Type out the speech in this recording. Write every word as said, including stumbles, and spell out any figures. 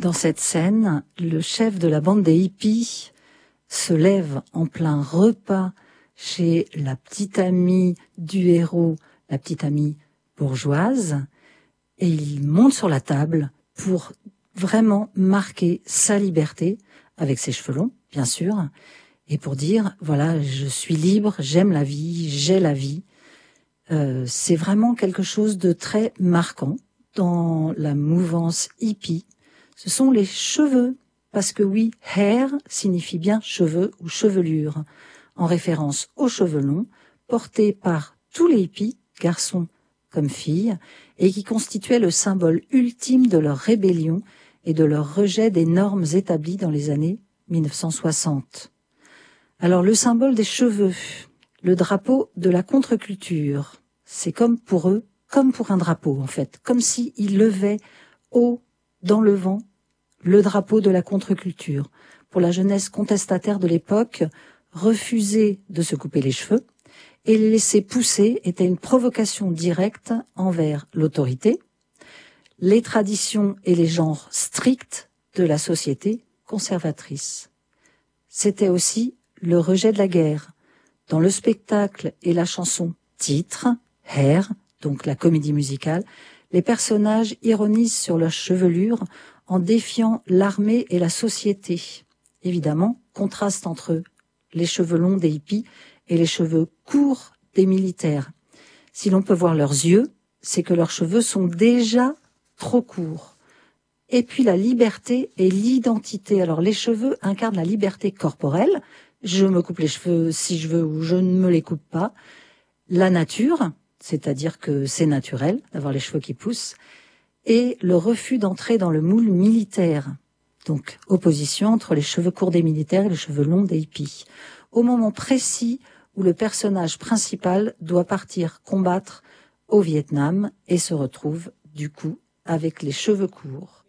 Dans cette scène, le chef de la bande des hippies se lève en plein repas chez la petite amie du héros, la petite amie bourgeoise, et il monte sur la table pour vraiment marquer sa liberté, avec ses cheveux longs, bien sûr, et pour dire, voilà, je suis libre, j'aime la vie, j'ai la vie. Euh, c'est vraiment quelque chose de très marquant dans la mouvance hippie. Ce sont les cheveux, parce que oui, hair signifie bien cheveux ou chevelure, en référence aux cheveux longs, portés par tous les hippies, garçons comme filles, et qui constituaient le symbole ultime de leur rébellion et de leur rejet des normes établies dans les années mille neuf cent soixante. Alors le symbole des cheveux, le drapeau de la contre-culture, c'est comme pour eux, comme pour un drapeau en fait, comme s'ils levaient haut dans le vent le drapeau de la contre-culture. Pour la jeunesse contestataire de l'époque, refuser de se couper les cheveux et les laisser pousser était une provocation directe envers l'autorité, les traditions et les genres stricts de la société conservatrice. C'était aussi le rejet de la guerre. Dans le spectacle et la chanson titre, Hair, donc la comédie musicale, les personnages ironisent sur leur chevelure en défiant l'armée et la société. Évidemment, contraste entre les cheveux longs des hippies et les cheveux courts des militaires. Si l'on peut voir leurs yeux, c'est que leurs cheveux sont déjà trop courts. Et puis la liberté et l'identité. Alors les cheveux incarnent la liberté corporelle. Je me coupe les cheveux si je veux ou je ne me les coupe pas. La nature, c'est-à-dire que c'est naturel d'avoir les cheveux qui poussent. Et le refus d'entrer dans le moule militaire. Donc opposition entre les cheveux courts des militaires et les cheveux longs des hippies. Au moment précis où le personnage principal doit partir combattre au Vietnam et se retrouve du coup avec les cheveux courts.